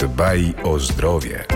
Dbaj o zdrowie.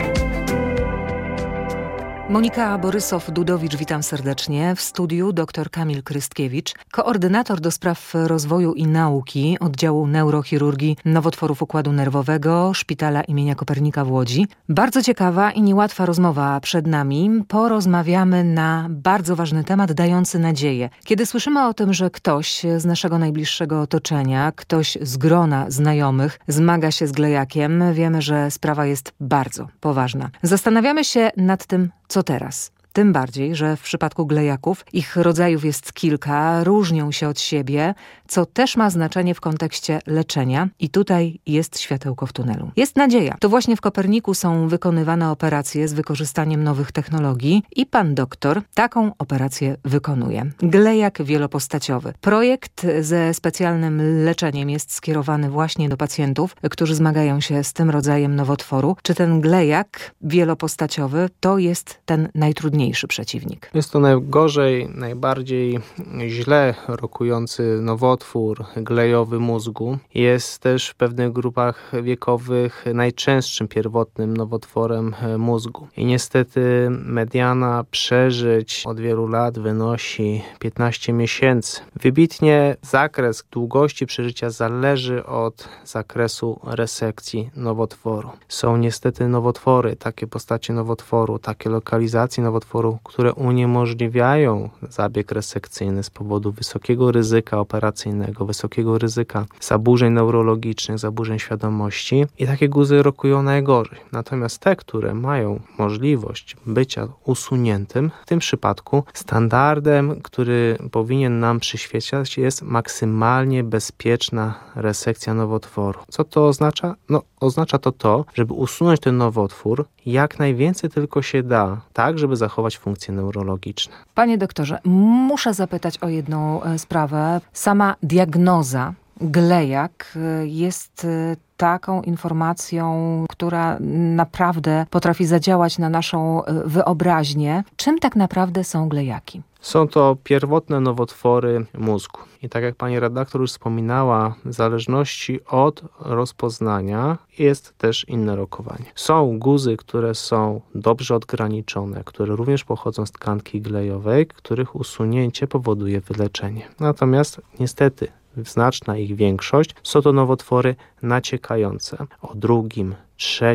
Monika Borysow-Dudowicz, witam serdecznie. W studiu dr Kamil Krystkiewicz, koordynator do spraw rozwoju i nauki Oddziału Neurochirurgii Nowotworów Układu Nerwowego Szpitala imienia Kopernika w Łodzi. Bardzo ciekawa i niełatwa rozmowa przed nami. Porozmawiamy na bardzo ważny temat dający nadzieję. Kiedy słyszymy o tym, że ktoś z naszego najbliższego otoczenia, ktoś z grona znajomych zmaga się z glejakiem, wiemy, że sprawa jest bardzo poważna. Zastanawiamy się nad tym, co teraz? Tym bardziej, że w przypadku glejaków ich rodzajów jest kilka, różnią się od siebie, co też ma znaczenie w kontekście leczenia i tutaj jest światełko w tunelu. Jest nadzieja. To właśnie w Koperniku są wykonywane operacje z wykorzystaniem nowych technologii i pan doktor taką operację wykonuje. Glejak wielopostaciowy. Projekt ze specjalnym leczeniem jest skierowany właśnie do pacjentów, którzy zmagają się z tym rodzajem nowotworu. Czy ten glejak wielopostaciowy to jest ten najtrudniejszy przeciwnik? Jest to najgorzej, najbardziej źle rokujący nowotwór glejowy mózgu. Jest też w pewnych grupach wiekowych najczęstszym pierwotnym nowotworem mózgu. I niestety mediana przeżyć od wielu lat wynosi 15 miesięcy. Wybitnie zakres długości przeżycia zależy od zakresu resekcji nowotworu. Są niestety nowotwory, takie postacie nowotworu, takie lokalizacje nowotworu, które uniemożliwiają zabieg resekcyjny z powodu wysokiego ryzyka operacyjnego, wysokiego ryzyka zaburzeń neurologicznych, zaburzeń świadomości i takie guzy rokują najgorzej. Natomiast te, które mają możliwość bycia usuniętym, w tym przypadku standardem, który powinien nam przyświecać, jest maksymalnie bezpieczna resekcja nowotworu. Co to oznacza? Oznacza to, żeby usunąć ten nowotwór jak najwięcej tylko się da, tak, żeby zachować funkcje neurologiczne. Panie doktorze, muszę zapytać o jedną sprawę. Sama diagnoza glejak jest taką informacją, która naprawdę potrafi zadziałać na naszą wyobraźnię. Czym tak naprawdę są glejaki? Są to pierwotne nowotwory mózgu. I tak jak pani redaktor już wspominała, w zależności od rozpoznania jest też inne rokowanie. Są guzy, które są dobrze odgraniczone, które również pochodzą z tkanki glejowej, których usunięcie powoduje wyleczenie. Natomiast niestety znaczna ich większość są to nowotwory naciekające o 2., 3.,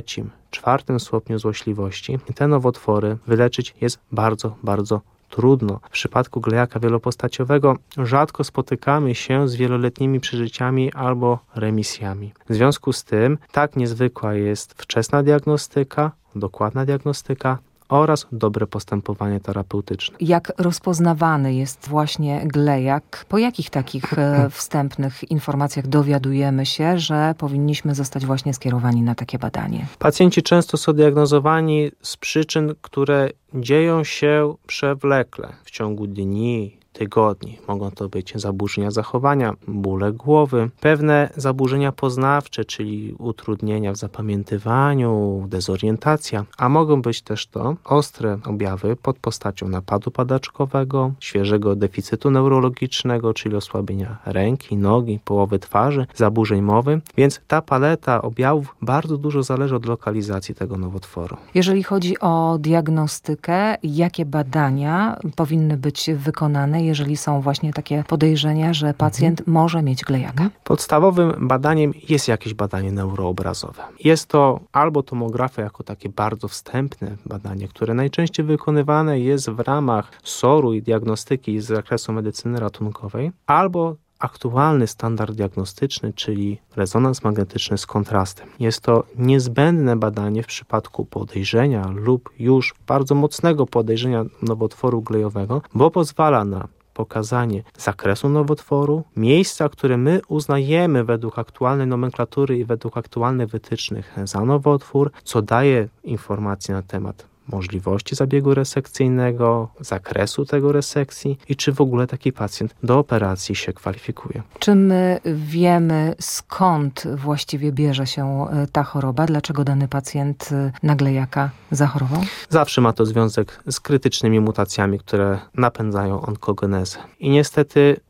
4. stopniu złośliwości. I te nowotwory wyleczyć jest bardzo, bardzo trudno. W przypadku glejaka wielopostaciowego rzadko spotykamy się z wieloletnimi przeżyciami albo remisjami. W związku z tym tak niezwykła jest wczesna diagnostyka, dokładna diagnostyka oraz dobre postępowanie terapeutyczne. Jak rozpoznawany jest właśnie glejak? Po jakich takich wstępnych informacjach dowiadujemy się, że powinniśmy zostać właśnie skierowani na takie badanie? Pacjenci często są diagnozowani z przyczyn, które dzieją się przewlekle w ciągu dni, tygodni. Mogą to być zaburzenia zachowania, bóle głowy, pewne zaburzenia poznawcze, czyli utrudnienia w zapamiętywaniu, dezorientacja, a mogą być też to ostre objawy pod postacią napadu padaczkowego, świeżego deficytu neurologicznego, czyli osłabienia ręki, nogi, połowy twarzy, zaburzeń mowy, więc ta paleta objawów bardzo dużo zależy od lokalizacji tego nowotworu. Jeżeli chodzi o diagnostykę, jakie badania powinny być wykonane, jeżeli są właśnie takie podejrzenia, że pacjent może mieć glejaka? Podstawowym badaniem jest jakieś badanie neuroobrazowe. Jest to albo tomografia jako takie bardzo wstępne badanie, które najczęściej wykonywane jest w ramach SOR-u i diagnostyki z zakresu medycyny ratunkowej, albo aktualny standard diagnostyczny, czyli rezonans magnetyczny z kontrastem. Jest to niezbędne badanie w przypadku podejrzenia lub już bardzo mocnego podejrzenia nowotworu glejowego, bo pozwala na pokazanie zakresu nowotworu, miejsca, które my uznajemy według aktualnej nomenklatury i według aktualnych wytycznych za nowotwór, co daje informacje na temat możliwości zabiegu resekcyjnego, zakresu tego resekcji i czy w ogóle taki pacjent do operacji się kwalifikuje. Czy my wiemy, skąd właściwie bierze się ta choroba? Dlaczego dany pacjent na glejaka zachorował? Zawsze ma to związek z krytycznymi mutacjami, które napędzają onkogenezę. I niestety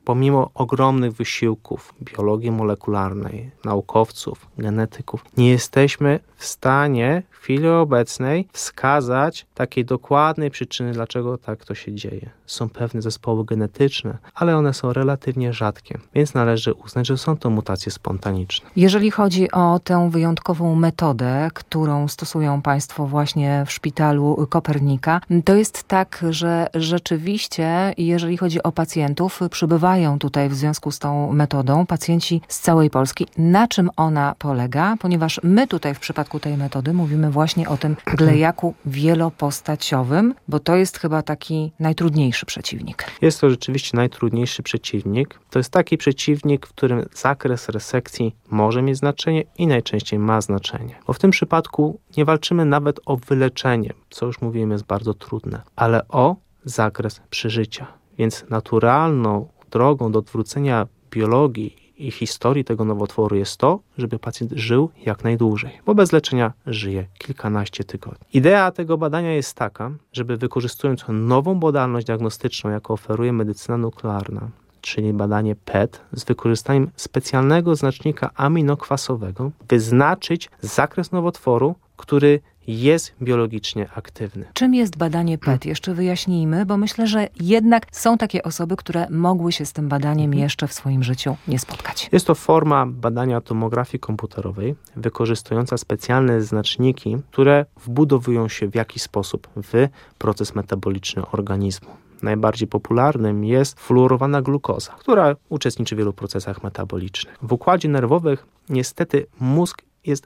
pomimo ogromnych wysiłków biologii molekularnej, naukowców, genetyków, nie jesteśmy w stanie w chwili obecnej wskazać takiej dokładnej przyczyny, dlaczego tak to się dzieje. Są pewne zespoły genetyczne, ale one są relatywnie rzadkie, więc należy uznać, że są to mutacje spontaniczne. Jeżeli chodzi o tę wyjątkową metodę, którą stosują Państwo właśnie w szpitalu Kopernika, to jest tak, że rzeczywiście, jeżeli chodzi o pacjentów, przybywają tutaj w związku z tą metodą pacjenci z całej Polski. Na czym ona polega? Ponieważ my tutaj w przypadku tej metody mówimy właśnie o tym glejaku wielopostaciowym, bo to jest chyba taki najtrudniejszy przeciwnik. Jest to rzeczywiście najtrudniejszy przeciwnik. To jest taki przeciwnik, w którym zakres resekcji może mieć znaczenie i najczęściej ma znaczenie. Bo w tym przypadku nie walczymy nawet o wyleczenie, co już mówiłem jest bardzo trudne, ale o zakres przeżycia. Więc naturalną drogą do odwrócenia biologii i historii tego nowotworu jest to, żeby pacjent żył jak najdłużej, bo bez leczenia żyje kilkanaście tygodni. Idea tego badania jest taka, żeby wykorzystując nową modalność diagnostyczną, jaką oferuje medycyna nuklearna, czyli badanie PET z wykorzystaniem specjalnego znacznika aminokwasowego, wyznaczyć zakres nowotworu, który jest biologicznie aktywny. Czym jest badanie PET? Jeszcze wyjaśnijmy, bo myślę, że jednak są takie osoby, które mogły się z tym badaniem jeszcze w swoim życiu nie spotkać. Jest to forma badania tomografii komputerowej, wykorzystująca specjalne znaczniki, które wbudowują się w jakiś sposób w proces metaboliczny organizmu. Najbardziej popularnym jest fluorowana glukoza, która uczestniczy w wielu procesach metabolicznych. W układzie nerwowym niestety mózg jest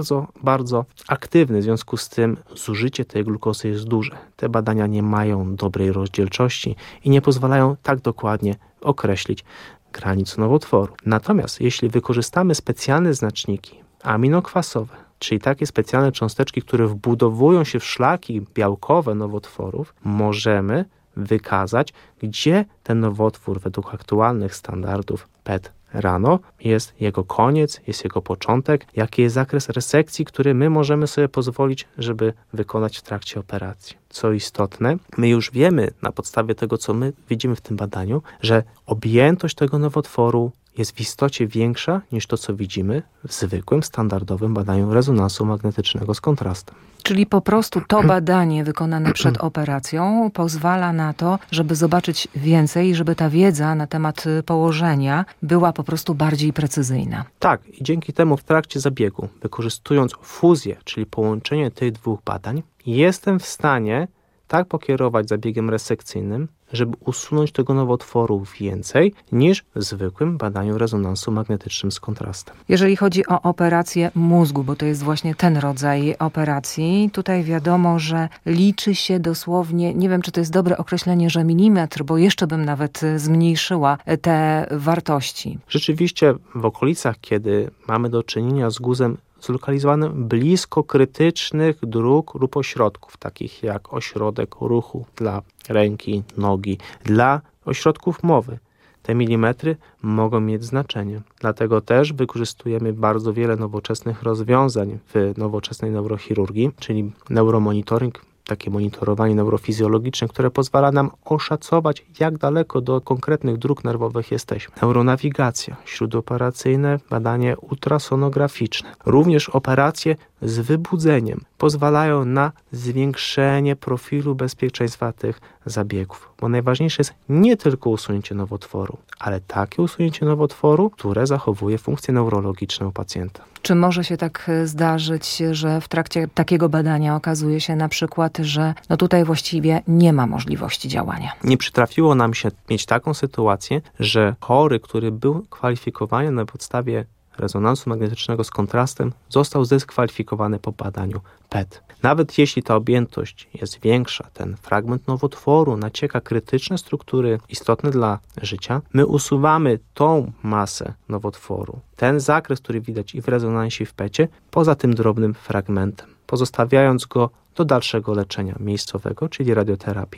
bardzo aktywny, w związku z tym zużycie tej glukozy jest duże. Te badania nie mają dobrej rozdzielczości i nie pozwalają tak dokładnie określić granic nowotworu. Natomiast jeśli wykorzystamy specjalne znaczniki aminokwasowe, czyli takie specjalne cząsteczki, które wbudowują się w szlaki białkowe nowotworów, możemy wykazać, gdzie ten nowotwór według aktualnych standardów PET rano jest jego koniec, jest jego początek, jaki jest zakres resekcji, który my możemy sobie pozwolić, żeby wykonać w trakcie operacji. Co istotne, my już wiemy na podstawie tego, co my widzimy w tym badaniu, że objętość tego nowotworu jest w istocie większa niż to, co widzimy w zwykłym, standardowym badaniu rezonansu magnetycznego z kontrastem. Czyli po prostu to badanie wykonane przed operacją pozwala na to, żeby zobaczyć więcej, żeby ta wiedza na temat położenia była po prostu bardziej precyzyjna. Tak, i dzięki temu w trakcie zabiegu, wykorzystując fuzję, czyli połączenie tych dwóch badań, jestem w stanie tak pokierować zabiegiem resekcyjnym, żeby usunąć tego nowotworu więcej niż w zwykłym badaniu rezonansu magnetycznym z kontrastem. Jeżeli chodzi o operację mózgu, bo to jest właśnie ten rodzaj operacji, tutaj wiadomo, że liczy się dosłownie, nie wiem, czy to jest dobre określenie, że milimetr, bo jeszcze bym nawet zmniejszyła te wartości. Rzeczywiście w okolicach, kiedy mamy do czynienia z guzem zlokalizowanym blisko krytycznych dróg lub ośrodków, takich jak ośrodek ruchu dla ręki, nogi, dla ośrodków mowy. Te milimetry mogą mieć znaczenie. Dlatego też wykorzystujemy bardzo wiele nowoczesnych rozwiązań w nowoczesnej neurochirurgii, czyli neuromonitoring, takie monitorowanie neurofizjologiczne, które pozwala nam oszacować, jak daleko do konkretnych dróg nerwowych jesteśmy. Neuronawigacja, śródoperacyjne badanie ultrasonograficzne, również operacje z wybudzeniem pozwalają na zwiększenie profilu bezpieczeństwa tych zabiegów. Bo najważniejsze jest nie tylko usunięcie nowotworu, ale takie usunięcie nowotworu, które zachowuje funkcję neurologiczną pacjenta. Czy może się tak zdarzyć, że w trakcie takiego badania okazuje się na przykład, że tutaj właściwie nie ma możliwości działania? Nie przytrafiło nam się mieć taką sytuację, że chory, który był kwalifikowany na podstawie rezonansu magnetycznego z kontrastem, został zdyskwalifikowany po badaniu PET. Nawet jeśli ta objętość jest większa, ten fragment nowotworu nacieka krytyczne struktury istotne dla życia, my usuwamy tą masę nowotworu, ten zakres, który widać i w rezonansie, i w PET-cie, poza tym drobnym fragmentem, pozostawiając go do dalszego leczenia miejscowego, czyli radioterapii,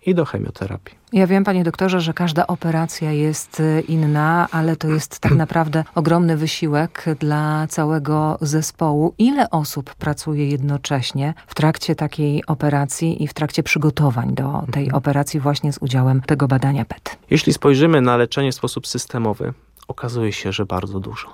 i do chemioterapii. Ja wiem, panie doktorze, że każda operacja jest inna, ale to jest tak naprawdę ogromny wysiłek dla całego zespołu. Ile osób pracuje jednocześnie w trakcie takiej operacji i w trakcie przygotowań do tej operacji właśnie z udziałem tego badania PET? Jeśli spojrzymy na leczenie w sposób systemowy, okazuje się, że bardzo dużo.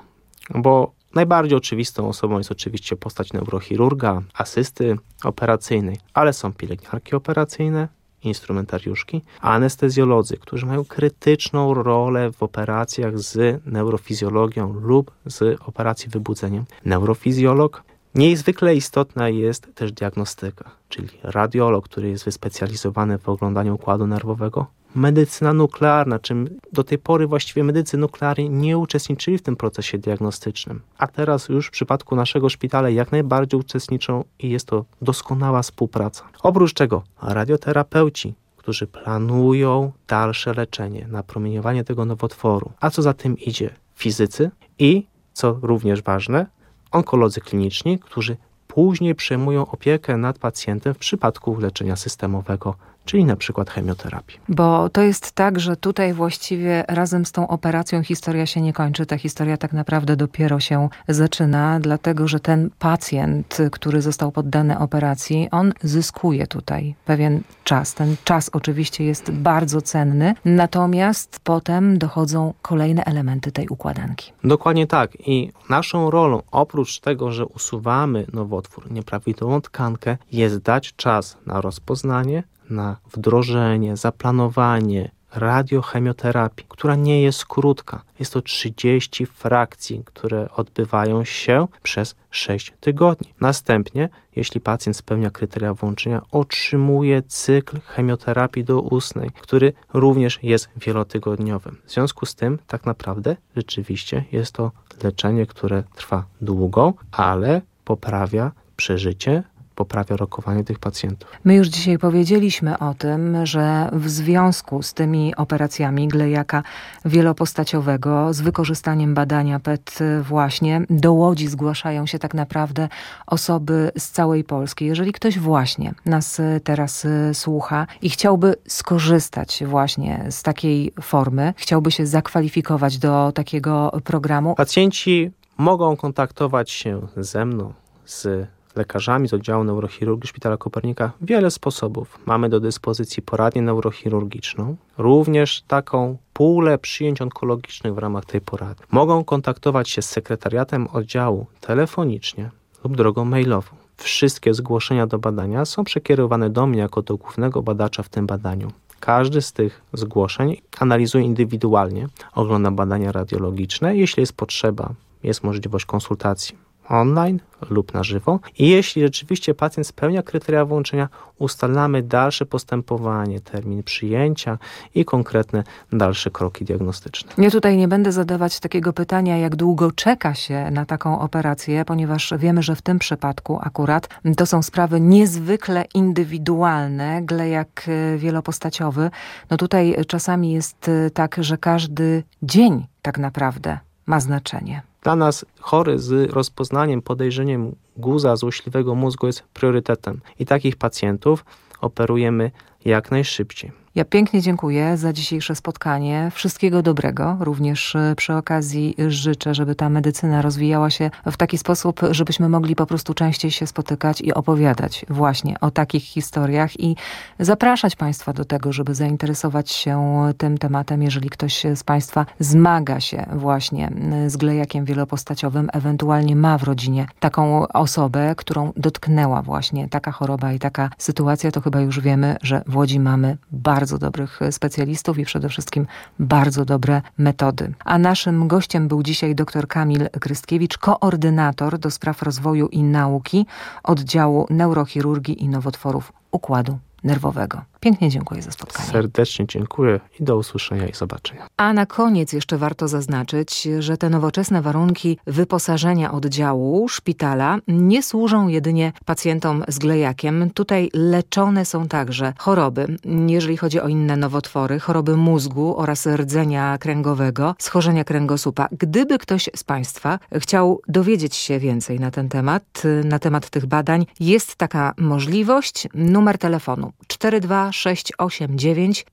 Bo najbardziej oczywistą osobą jest oczywiście postać neurochirurga, asysty operacyjnej, ale są pielęgniarki operacyjne, instrumentariuszki, anestezjolodzy, którzy mają krytyczną rolę w operacjach z neurofizjologią lub z operacji wybudzeniem. Neurofizjolog. Niezwykle istotna jest też diagnostyka, czyli radiolog, który jest wyspecjalizowany w oglądaniu układu nerwowego, medycyna nuklearna, czym do tej pory właściwie medycy nuklearni nie uczestniczyli w tym procesie diagnostycznym. A teraz już w przypadku naszego szpitala jak najbardziej uczestniczą i jest to doskonała współpraca. Oprócz tego radioterapeuci, którzy planują dalsze leczenie, napromieniowanie tego nowotworu, a co za tym idzie fizycy i, co również ważne, onkolodzy kliniczni, którzy później przejmują opiekę nad pacjentem w przypadku leczenia systemowego, czyli na przykład chemioterapii. Bo to jest tak, że tutaj właściwie razem z tą operacją historia się nie kończy. Ta historia tak naprawdę dopiero się zaczyna, dlatego że ten pacjent, który został poddany operacji, on zyskuje tutaj pewien czas. Ten czas oczywiście jest bardzo cenny, natomiast potem dochodzą kolejne elementy tej układanki. Dokładnie tak. I naszą rolą, oprócz tego, że usuwamy nowotwór, nieprawidłową tkankę, jest dać czas na rozpoznanie, na wdrożenie, zaplanowanie radiochemioterapii, która nie jest krótka. Jest to 30 frakcji, które odbywają się przez 6 tygodni. Następnie, jeśli pacjent spełnia kryteria włączenia, otrzymuje cykl chemioterapii doustnej, który również jest wielotygodniowym. W związku z tym, tak naprawdę, rzeczywiście jest to leczenie, które trwa długo, ale poprawia przeżycie, poprawia rokowanie tych pacjentów. My już dzisiaj powiedzieliśmy o tym, że w związku z tymi operacjami glejaka wielopostaciowego, z wykorzystaniem badania PET właśnie, do Łodzi zgłaszają się tak naprawdę osoby z całej Polski. Jeżeli ktoś właśnie nas teraz słucha i chciałby skorzystać właśnie z takiej formy, chciałby się zakwalifikować do takiego programu. Pacjenci mogą kontaktować się ze mną, z lekarzami z oddziału neurochirurgii Szpitala Kopernika wiele sposobów. Mamy do dyspozycji poradnię neurochirurgiczną, również taką pulę przyjęć onkologicznych w ramach tej poradni. Mogą kontaktować się z sekretariatem oddziału telefonicznie lub drogą mailową. Wszystkie zgłoszenia do badania są przekierowane do mnie jako do głównego badacza w tym badaniu. Każdy z tych zgłoszeń analizuje indywidualnie, ogląda badania radiologiczne. Jeśli jest potrzeba, jest możliwość konsultacji online lub na żywo. I jeśli rzeczywiście pacjent spełnia kryteria włączenia, ustalamy dalsze postępowanie, termin przyjęcia i konkretne dalsze kroki diagnostyczne. Ja tutaj nie będę zadawać takiego pytania, jak długo czeka się na taką operację, ponieważ wiemy, że w tym przypadku akurat to są sprawy niezwykle indywidualne, glejak wielopostaciowy. No tutaj czasami jest tak, że każdy dzień tak naprawdę ma znaczenie. Dla nas chory z rozpoznaniem, podejrzeniem guza złośliwego mózgu jest priorytetem i takich pacjentów operujemy jak najszybciej. Ja pięknie dziękuję za dzisiejsze spotkanie. Wszystkiego dobrego. Również przy okazji życzę, żeby ta medycyna rozwijała się w taki sposób, żebyśmy mogli po prostu częściej się spotykać i opowiadać właśnie o takich historiach i zapraszać Państwa do tego, żeby zainteresować się tym tematem, jeżeli ktoś z Państwa zmaga się właśnie z glejakiem wielopostaciowym, ewentualnie ma w rodzinie taką osobę, którą dotknęła właśnie taka choroba i taka sytuacja, to chyba już wiemy, że w Łodzi mamy bardzo dobrych specjalistów i przede wszystkim bardzo dobre metody. A naszym gościem był dzisiaj dr Kamil Krystkiewicz, koordynator do spraw rozwoju i nauki oddziału neurochirurgii i nowotworów układu nerwowego. Pięknie dziękuję za spotkanie. Serdecznie dziękuję i do usłyszenia i zobaczenia. A na koniec jeszcze warto zaznaczyć, że te nowoczesne warunki wyposażenia oddziału szpitala nie służą jedynie pacjentom z glejakiem. Tutaj leczone są także choroby, jeżeli chodzi o inne nowotwory, choroby mózgu oraz rdzenia kręgowego, schorzenia kręgosłupa. Gdyby ktoś z Państwa chciał dowiedzieć się więcej na temat tych badań, jest taka możliwość. Numer telefonu 42 689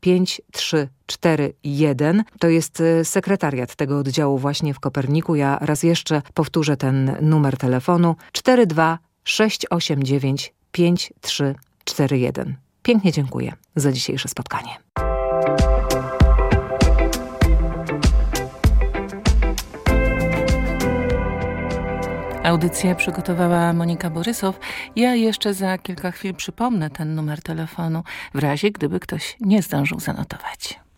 5341. To jest sekretariat tego oddziału właśnie w Koperniku. Ja raz jeszcze powtórzę ten numer telefonu: 42 689 5341. Pięknie dziękuję za dzisiejsze spotkanie. Audycję przygotowała Monika Borysow. Ja jeszcze za kilka chwil przypomnę ten numer telefonu, w razie gdyby ktoś nie zdążył zanotować.